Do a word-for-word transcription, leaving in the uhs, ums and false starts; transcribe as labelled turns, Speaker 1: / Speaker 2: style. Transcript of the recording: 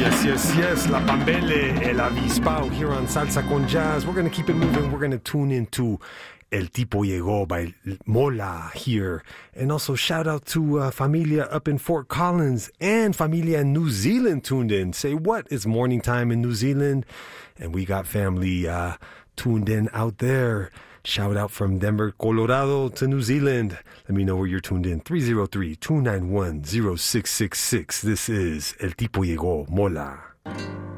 Speaker 1: Yes, yes, yes. La Pambele, El Avispao here on Salsa con Jazz. We're going to keep it moving. We're going to tune into El Tipo Llegó by Mola here. And also shout out to uh, Familia up in Fort Collins and Familia in New Zealand tuned in. Say what? It's morning time in New Zealand. And we got family uh, tuned in out there. Shout out from Denver, Colorado to New Zealand. Let me know where you're tuned in. three oh three, two nine one, oh six six six. This is El Tipo Llegó, Mola.